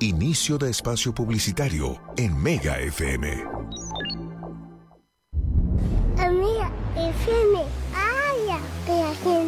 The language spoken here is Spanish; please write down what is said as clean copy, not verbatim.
Inicio de espacio publicitario en Mega FM. Amiga, FM, ay, ya,